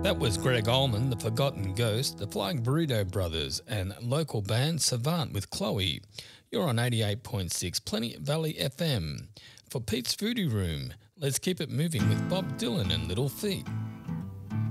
That was Greg Allman, The Forgotten Ghost, the Flying Burrito Brothers, and local band Savant with Chloe. You're on 88.6 Plenty Valley FM. For Pete's Foodie Room, let's keep it moving with Bob Dylan and Little Feat.